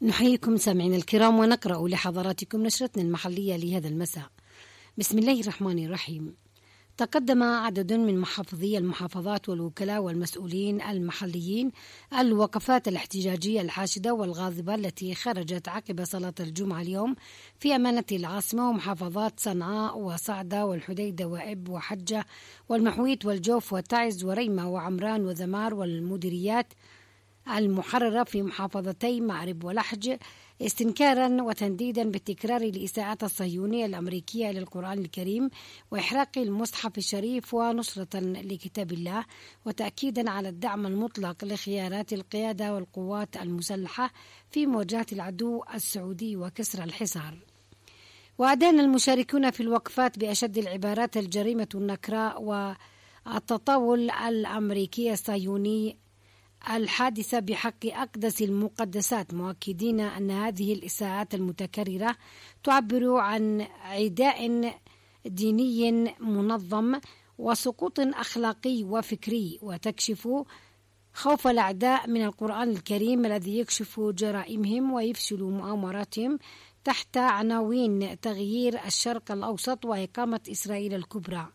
نحييكم سامعينا الكرام ونقرأ لحضراتكم نشرتنا المحلية لهذا المساء. بسم الله الرحمن الرحيم. تقدم عدد من محافظي المحافظات والوكلاء والمسؤولين المحليين الوقفات الاحتجاجية الحاشدة والغاضبة التي خرجت عقب صلاة الجمعة اليوم في أمانة العاصمة ومحافظات صنعاء وصعدة والحديدة وإب وحجة والمحويت والجوف وتعز وريمة وعمران وذمار والمديريات المحررة في محافظتي مأرب ولحج، استنكارا وتنديدا بالتكرار الإساءات الصهيونية الأمريكية للقرآن الكريم وإحراق المصحف الشريف ونصرة لكتاب الله، وتأكيدا على الدعم المطلق لخيارات القيادة والقوات المسلحة في مواجهة العدو السعودي وكسر الحصار. وأدان المشاركون في الوقفات بأشد العبارات الجريمة النكراء والتطاول الأمريكي الصهيوني الحادثة بحق أقدس المقدسات، مؤكدين أن هذه الإساءات المتكررة تعبر عن عداء ديني منظم وسقوط أخلاقي وفكري، وتكشف خوف الأعداء من القرآن الكريم الذي يكشف جرائمهم ويفشل مؤامراتهم تحت عناوين تغيير الشرق الأوسط وإقامة إسرائيل الكبرى.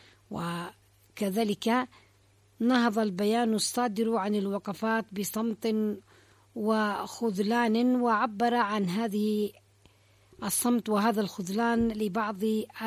وكذلك نهض البيان الصادر عن الوقفات بصمت وخذلان، وعبر عن هذه الصمت وهذا الخذلان لبعض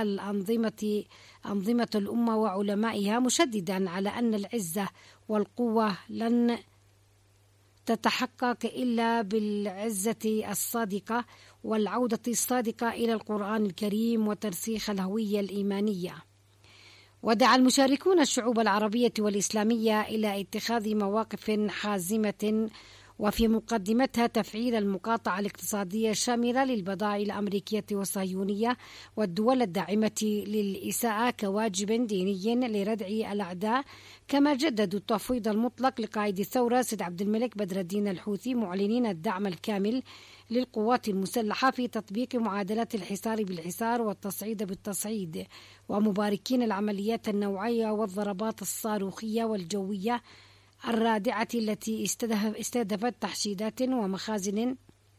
أنظمة الأمة وعلمائها، مشددا على أن العزة والقوة لن تتحقق إلا بالعزة الصادقة والعودة الصادقة إلى القرآن الكريم وترسيخ الهوية الإيمانية. ودعا المشاركون الشعوب العربية والإسلامية إلى اتخاذ مواقف حازمة وفي مقدمتها تفعيل المقاطعة الاقتصادية الشاملة للبضائع الأمريكية والصهيونية والدول الداعمة للإساءة كواجب ديني لردع الأعداء، كما جددوا التفويض المطلق لقائد الثورة سيد عبد الملك بدر الدين الحوثي، معلنين الدعم الكامل للقوات المسلحة في تطبيق معادلات الحصار بالحصار والتصعيد بالتصعيد، ومباركين العمليات النوعية والضربات الصاروخية والجوية الرادعة التي استهدفت تحشيدات ومخازن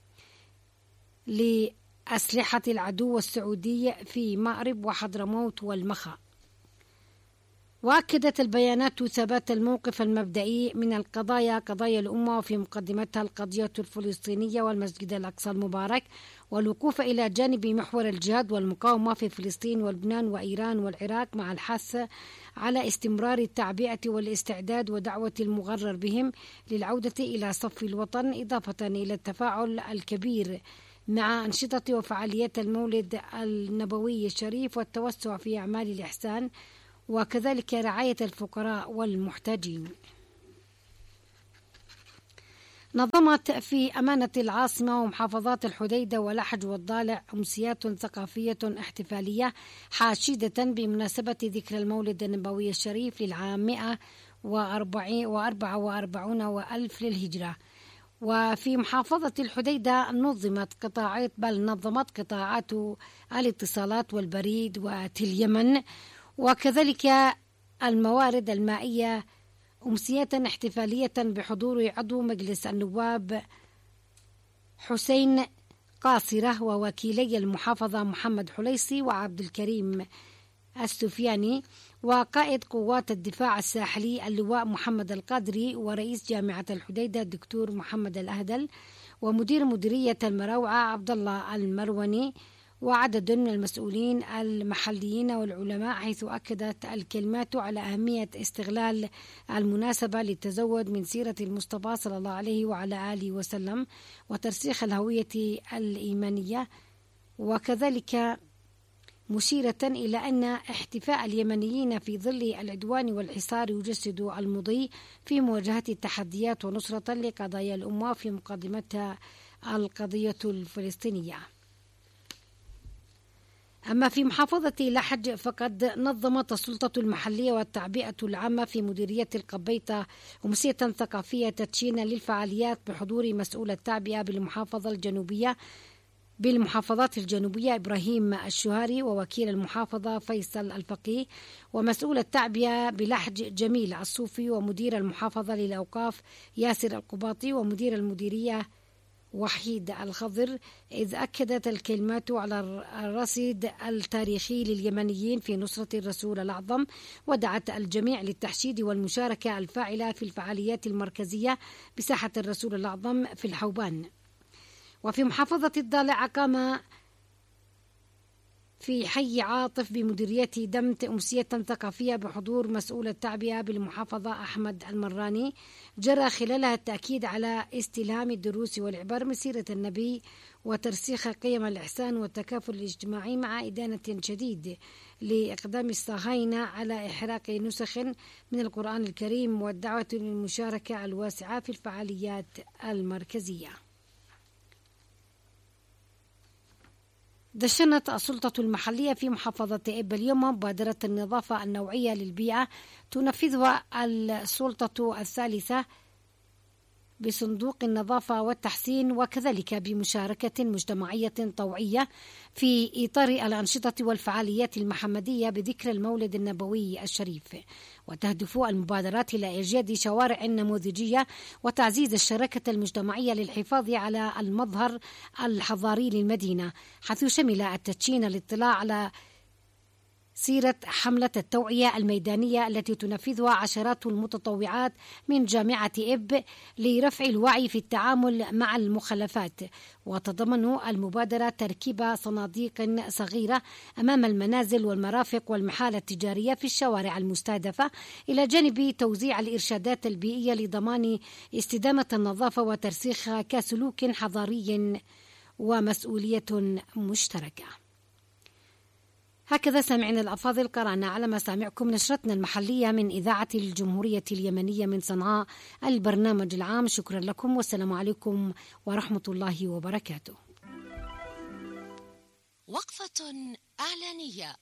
لأسلحة العدو السعودي في مأرب وحضرموت والمخا. وأكدت البيانات ثبات الموقف المبدئي من قضايا الأمة، وفي مقدمتها القضية الفلسطينية والمسجد الأقصى المبارك، والوقوف إلى جانب محور الجهاد والمقاومة في فلسطين ولبنان وإيران والعراق، مع الحث على استمرار التعبئة والاستعداد ودعوة المغرر بهم للعودة إلى صف الوطن، إضافة إلى التفاعل الكبير مع أنشطة وفعاليات المولد النبوي الشريف والتوسع في أعمال الإحسان، وكذلك رعاية الفقراء والمحتاجين. نظمت في أمانة العاصمة ومحافظات الحديدة ولحج والضالع أمسيات ثقافية احتفالية حاشدة بمناسبة ذكرى المولد النبوي الشريف للعام 144 وألف للهجرة. وفي محافظة الحديدة نظمت قطاعات الاتصالات والبريد واليمن وكذلك الموارد المائية أمسية احتفالية بحضور عضو مجلس النواب حسين قاصرة ووكيلي المحافظة محمد حليصي وعبد الكريم السفياني، وقائد قوات الدفاع الساحلي اللواء محمد القادري، ورئيس جامعة الحديدة الدكتور محمد الأهدل، ومدير مديرية المراوعة عبد الله المروني، وعدد من المسؤولين المحليين والعلماء، حيث أكدت الكلمات على أهمية استغلال المناسبة للتزود من سيرة المصطفى صلى الله عليه وعلى آله وسلم وترسيخ الهوية الإيمانية، وكذلك مشيرة إلى أن احتفاء اليمنيين في ظل العدوان والحصار يجسد المضي في مواجهة التحديات ونصرة لقضايا الأمة، في مقدمتها القضية الفلسطينية. أما في محافظة لحج فقد نظمت السلطة المحلية والتعبئة العامة في مديرية القبيطة أمسية ثقافية تدشينا للفعاليات بحضور مسؤول التعبئة بالمحافظات الجنوبية إبراهيم الشهاري، ووكيل المحافظة فيصل الفقيه، ومسؤول التعبئة بلحج جميل الصوفي، ومدير المحافظة للأوقاف ياسر القباطي، ومدير المديرية وحيد الخضر، إذ أكدت الكلمات على الرصيد التاريخي لليمنيين في نصرة الرسول الأعظم، ودعت الجميع للتحشيد والمشاركة الفاعلة في الفعاليات المركزية بساحة الرسول الأعظم في الحوبان. وفي محافظة الضالع قام في حي عاطف بمديرية دمت أمسية ثقافية بحضور مسؤول التعبئة بالمحافظة أحمد المراني، جرى خلالها التأكيد على استلهام الدروس والعبر من سيرة النبي وترسيخ قيم الإحسان والتكافل الاجتماعي، مع إدانة شديد لإقدام الصهاينة على إحراق نسخ من القرآن الكريم والدعوة للمشاركة الواسعة في الفعاليات المركزية. دشنت السلطة المحلية في محافظة إب اليوم مبادرة النظافة النوعية للبيئة تنفذها السلطة الثالثة بصندوق النظافة والتحسين، وكذلك بمشاركة مجتمعية طوعية في إطار الأنشطة والفعاليات المحمدية بذكر المولد النبوي الشريف. وتهدف المبادرات إلى إيجاد شوارع نموذجية وتعزيز الشراكة المجتمعية للحفاظ على المظهر الحضاري للمدينة، حيث شمل التدشين الاطلاع على سيرة حملة التوعية الميدانية التي تنفذها عشرات المتطوعات من جامعة إب لرفع الوعي في التعامل مع المخلفات. وتضمن المبادرة تركيب صناديق صغيرة أمام المنازل والمرافق والمحال التجارية في الشوارع المستهدفة، إلى جانب توزيع الإرشادات البيئية لضمان استدامة النظافة وترسيخها كسلوك حضاري ومسؤولية مشتركة. هكذا سامعنا الأفاضل، قرأنا على مسامعكم نشرتنا المحلية من إذاعة الجمهورية اليمنية من صنعاء، البرنامج العام. شكرا لكم والسلام عليكم ورحمة الله وبركاته. وقفة إعلانية.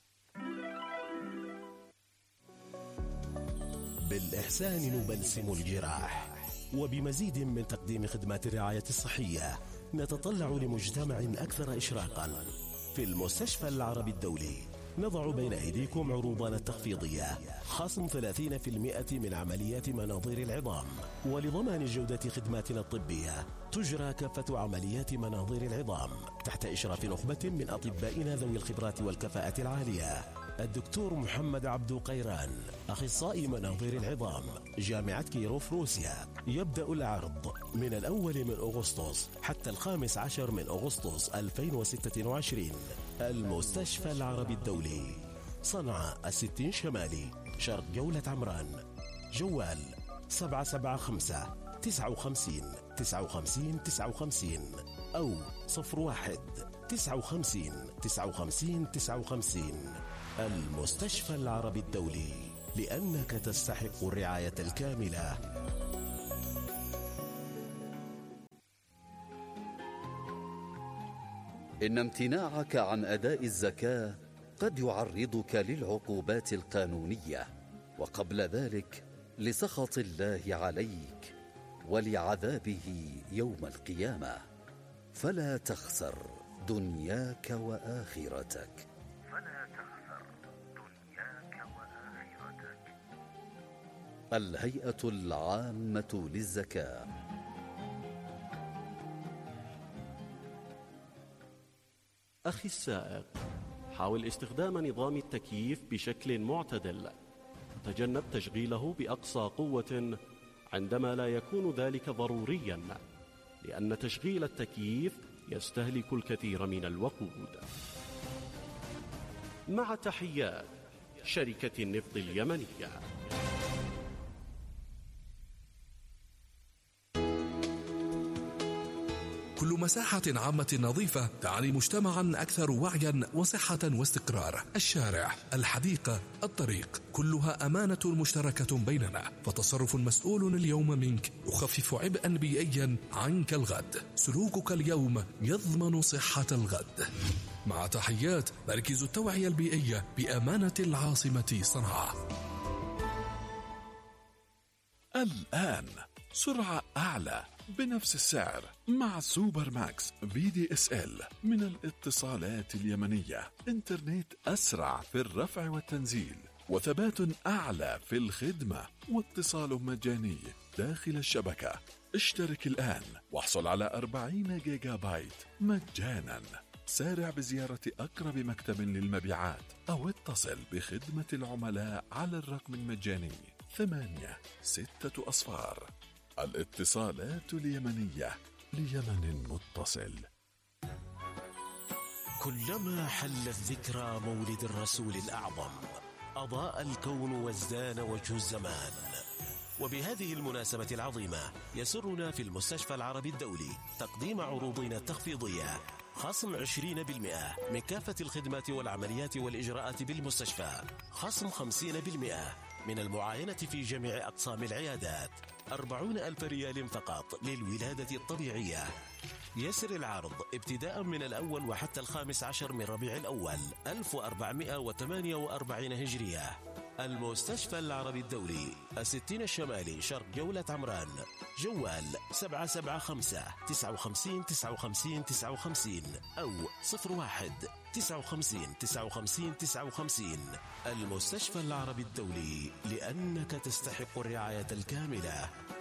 بالإحسان نبلسم الجراح، وبمزيد من تقديم خدمات الرعاية الصحية نتطلع لمجتمع أكثر إشراقا. في المستشفى العربي الدولي نضع بين أيديكم عروضنا التخفيضية، خصم 30% من عمليات مناظير العظام. ولضمان جودة خدماتنا الطبية تجرى كافة عمليات مناظير العظام تحت إشراف نخبة من أطبائنا ذوي الخبرات والكفاءة العالية. الدكتور محمد عبدو قيران، أخصائي مناظير العظام، جامعة كيروف روسيا. يبدأ العرض من 1 من أغسطس حتى 15 من أغسطس 2026. المستشفى العربي الدولي، صنعاء 60 شمالي، شرق جولة عمران. جوال 775 59 59 59 أو 01 59 59 59. المستشفى العربي الدولي، لأنك تستحق الرعاية الكاملة. إن امتناعك عن أداء الزكاة قد يعرضك للعقوبات القانونية، وقبل ذلك لسخط الله عليك ولعذابه يوم القيامة. فلا تخسر دنياك وآخرتك. الهيئة العامة للزكاة. أخي السائق، حاول استخدام نظام التكييف بشكل معتدل. تجنب تشغيله بأقصى قوة عندما لا يكون ذلك ضروريا، لأن تشغيل التكييف يستهلك الكثير من الوقود. مع تحيات شركة النفط اليمنية. كل مساحة عامة نظيفة تعني مجتمعا أكثر وعيا وصحة واستقرار. الشارع، الحديقة، الطريق، كلها أمانة مشتركة بيننا، فتصرف مسؤول اليوم منك يخفف عبئا بيئيا عنك الغد. سلوكك اليوم يضمن صحة الغد. مع تحيات مركز التوعية البيئية بأمانة العاصمة صنعاء. الآن سرعة أعلى بنفس السعر مع سوبر ماكس VDSL من الاتصالات اليمنية. إنترنت أسرع في الرفع والتنزيل، وثبات أعلى في الخدمة، واتصال مجاني داخل الشبكة. اشترك الآن واحصل على 40 جيجا بايت مجانا. سارع بزيارة أقرب مكتب للمبيعات أو اتصل بخدمة العملاء على الرقم المجاني 86. الاتصالات اليمنية ليمن متصل. كلما حلت ذكرى مولد الرسول الأعظم أضاء الكون وازدان وجه الزمان. وبهذه المناسبة العظيمة يسرنا في المستشفى العربي الدولي تقديم عروضنا التخفيضية، خصم 20% من كافة الخدمات والعمليات والإجراءات بالمستشفى، خصم 50% من المعاينة في جميع أقسام العيادات، 40,000 ريال فقط للولادة الطبيعية. يسر العرض ابتداء من الأول وحتى 15 من ربيع الأول 1448 هجرية. المستشفى العربي الدولي 60 الشمالي شرق جولة عمران. جوال 775 59 59 59 أو 01 59 59 59. المستشفى العربي الدولي، لأنك تستحق الرعاية الكاملة.